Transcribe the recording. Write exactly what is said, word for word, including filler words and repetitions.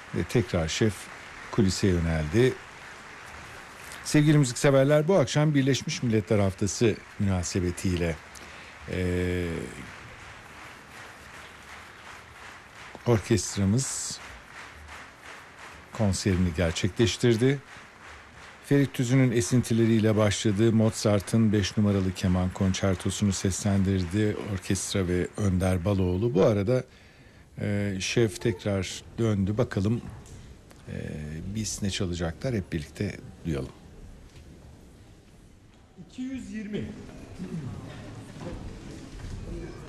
Ve tekrar şef kulise yöneldi. Sevgili müzikseverler, bu akşam Birleşmiş Milletler Haftası münasebetiyle e, orkestramız konserini gerçekleştirdi. Ferit Tüzün'ün esintileriyle başladığı Mozart'ın beş numaralı keman konçertosunu seslendirdi orkestra ve Önder Baloğlu. Bu arada e, şef tekrar döndü. Bakalım e, biz ne çalacaklar, hep birlikte duyalım. iki yüz yirmi